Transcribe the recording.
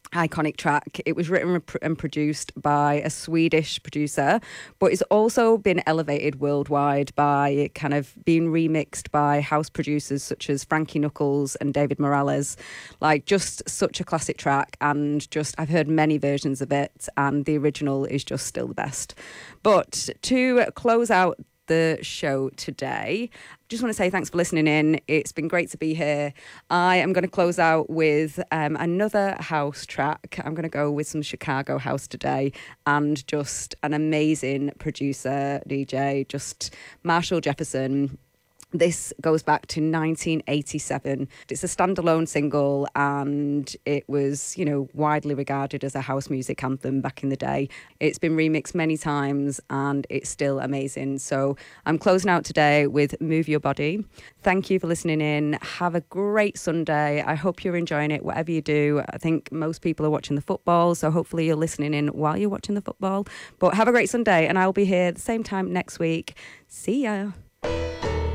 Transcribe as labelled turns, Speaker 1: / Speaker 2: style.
Speaker 1: iconic track. It was written and produced by a Swedish producer, but it's also been elevated worldwide by kind of being remixed by house producers such as Frankie Knuckles and David Morales. Like, just such a classic track, and just I've heard many versions of it, and the original is just still the best. But to close out the show today, just want to say thanks for listening in. It's been great to be here. I am going to close out with another house track. I'm going to go with some Chicago house today, and just an amazing producer, DJ, just Marshall Jefferson. This goes back to 1987. It's a standalone single, and it was, widely regarded as a house music anthem back in the day. It's been remixed many times, and it's still amazing. So I'm closing out today with Move Your Body. Thank you for listening in. Have a great Sunday. I hope you're enjoying it, whatever you do. I think most people are watching the football, so hopefully you're listening in while you're watching the football. But have a great Sunday, and I'll be here at the same time next week. See ya.